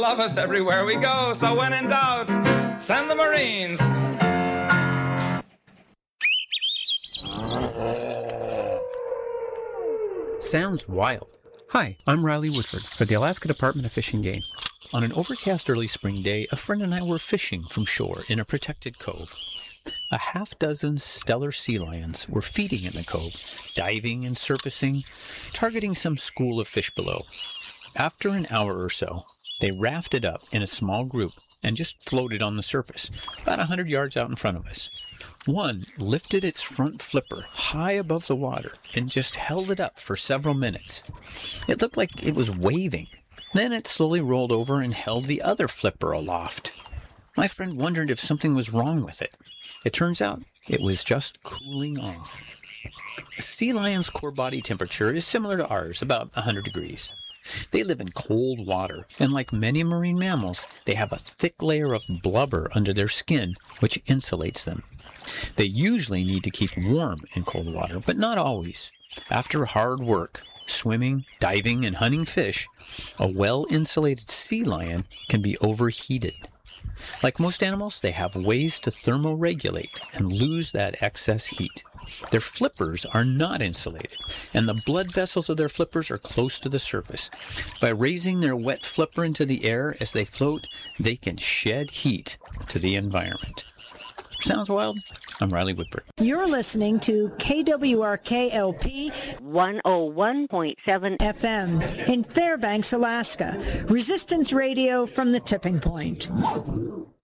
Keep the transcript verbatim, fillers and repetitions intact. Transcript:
Love us everywhere we go, so when in doubt, send the Marines. Sounds wild. Hi, I'm Riley Woodford for the Alaska Department of Fish and Game. On an overcast early spring day, a friend and I were fishing from shore in a protected cove. A half dozen stellar sea lions were feeding in the cove, diving and surfacing, targeting some school of fish below. After an hour or so, they rafted up in a small group and just floated on the surface, about a hundred yards out in front of us. One lifted its front flipper high above the water and just held it up for several minutes. It looked like it was waving. Then it slowly rolled over and held the other flipper aloft. My friend wondered if something was wrong with it. It turns out it was just cooling off. A sea lion's core body temperature is similar to ours, about one hundred degrees. They live in cold water, and like many marine mammals, they have a thick layer of blubber under their skin, which insulates them. They usually need to keep warm in cold water, but not always. After hard work, swimming, diving, and hunting fish, a well-insulated sea lion can be overheated. Like most animals, they have ways to thermoregulate and lose that excess heat. Their flippers are not insulated, and the blood vessels of their flippers are close to the surface. By raising their wet flipper into the air as they float, they can shed heat to the environment. Sounds wild? I'm Riley Woodford. You're listening to K W R K L P one oh one point seven F M in Fairbanks, Alaska. Resistance Radio from the tipping point.